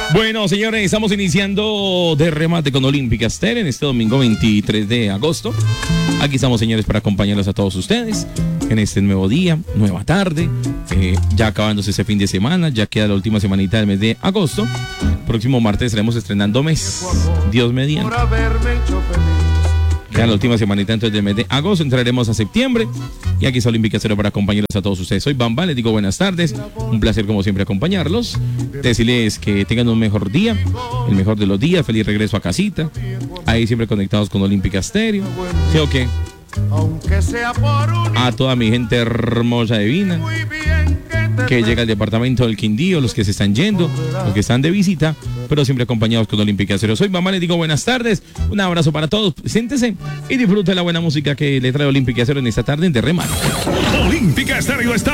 Bueno, señores, estamos iniciando de remate con Olímpica Estéreo en este domingo 23 de agosto. Aquí estamos, señores, para acompañarlos a todos ustedes en este nuevo día, nueva tarde, ya acabándose ese fin de semana, ya queda la última semanita del mes de agosto. Próximo martes estaremos estrenando mes, Dios mediante. Queda la última semanita entonces del mes de agosto, entraremos a septiembre y aquí está Olímpica Estéreo para acompañarlos a todos ustedes. Soy Bamba, les digo buenas tardes, un placer como siempre acompañarlos, decirles que tengan un mejor día, el mejor de los días, feliz regreso a casita, ahí siempre conectados con Olímpica Estéreo, ¿sí o qué? A toda mi gente hermosa divina que llega al departamento del Quindío, los que se están yendo, los que están de visita, pero siempre acompañados con Olímpica Estéreo. Soy Bamba, les digo buenas tardes, un abrazo para todos, siéntese y disfrute la buena música que le trae Olímpica Estéreo en esta tarde en de remate. Olímpica Estéreo está